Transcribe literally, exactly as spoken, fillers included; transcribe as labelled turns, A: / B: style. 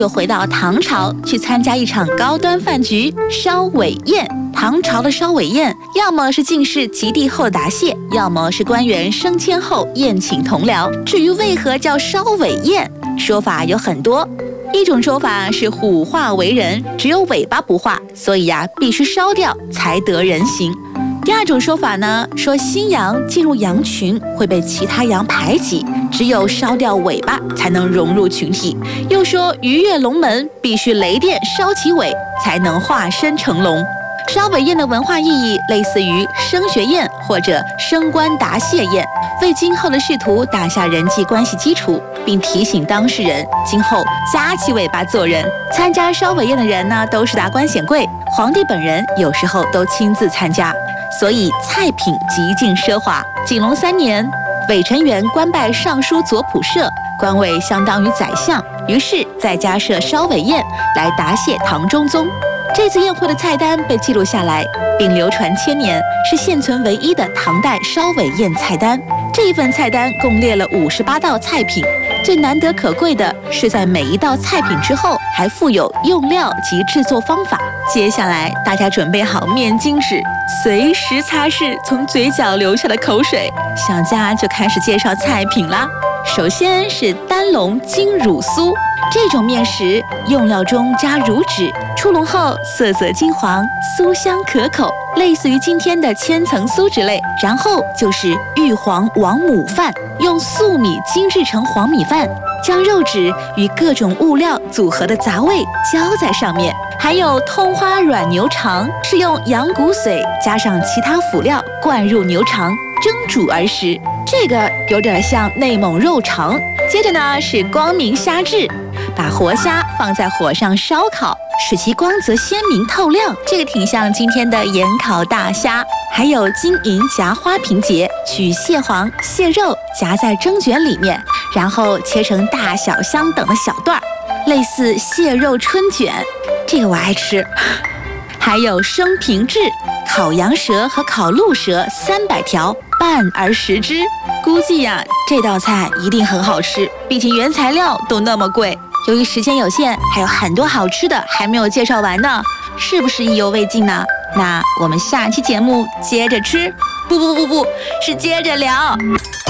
A: 又回到唐朝去参加一场高端饭局——烧尾宴。唐朝的烧尾宴，要么是进士及第后答谢，要么是官员升迁后宴请同僚。至于为何叫烧尾宴，说法有很多。一种说法是虎化为人，只有尾巴不化，所以呀、啊、必须烧掉才得人形。第二种说法呢，说新羊进入羊群会被其他羊排挤，只有烧掉尾巴才能融入群体。又说鱼跃龙门必须雷电烧起尾才能化身成龙。烧尾宴的文化意义类似于升学宴或者升官答谢宴，为今后的仕途打下人际关系基础，并提醒当事人今后夹起尾巴做人。参加烧尾宴的人呢，都是达官显贵，皇帝本人有时候都亲自参加，所以菜品极尽奢华。景隆三年，韦承元官拜尚书左仆射，官位相当于宰相，于是再加设烧尾宴来答谢唐中宗。这次宴会的菜单被记录下来，并流传千年，是现存唯一的唐代烧尾宴菜单。这一份菜单共列了五十八道菜品，最难得可贵的是在每一道菜品之后还附有用料及制作方法。接下来大家准备好面巾纸，随时擦拭从嘴角流下的口水。小佳就开始介绍菜品啦。首先是丹笼金乳酥，这种面食用料中加乳脂，出笼后色泽金黄，酥香可口，类似于今天的千层酥之类。然后就是玉皇王母饭，用粟米精制成黄米饭，将肉质与各种物料组合的杂味浇在上面。还有通花软牛肠，是用羊骨髓加上其他辅料灌入牛肠蒸煮而食，这个有点像内蒙肉肠。接着呢是光明虾质，把活虾放在火上烧烤，使其光泽鲜明透亮，这个挺像今天的盐烤大虾。还有金银夹花瓶节，取蟹黄、蟹肉夹在蒸卷里面，然后切成大小相等的小段儿，类似蟹肉春卷，这个我爱吃。还有生平制，烤羊舌和烤鹿舌三百条，拌而食之。估计呀、啊，这道菜一定很好吃，毕竟原材料都那么贵。由于时间有限，还有很多好吃的还没有介绍完呢，是不是意犹未尽呢？那我们下期节目接着吃，不不不不，是接着聊。